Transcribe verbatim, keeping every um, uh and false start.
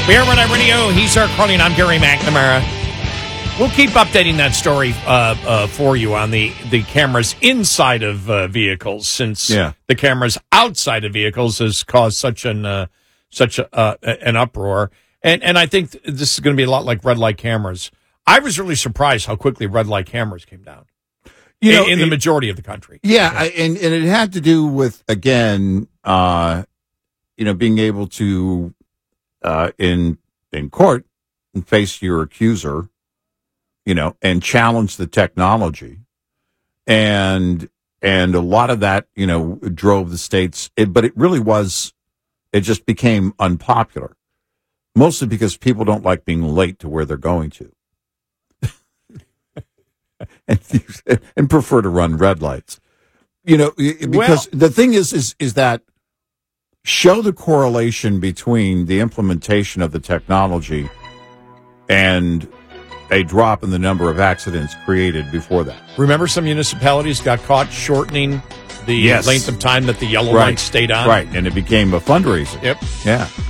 Here on our radio, he's our Carly, and I'm Gary McNamara. We'll keep updating that story uh, uh, for you on the, the cameras inside of uh, vehicles, since yeah. the cameras outside of vehicles has caused such an uh, such a, uh, an uproar. And and I think this is going to be a lot like red light cameras. I was really surprised how quickly red light cameras came down. You know, in, in the it, majority of the country. Yeah, I, and and it had to do with, again, uh, you know, being able to uh, in in court and face your accuser, you know, and challenge the technology, and and a lot of that, you know, drove the states. It, but it really was, it just became unpopular, mostly because people don't like being late to where they're going to. And, and prefer to run red lights, you know, because well, the thing is, is, is that show the correlation between the implementation of the technology and a drop in the number of accidents created before that. Remember, some municipalities got caught shortening the yes. length of time that the yellow right. light stayed on? Right, and it became a fundraiser. Yep. Yeah.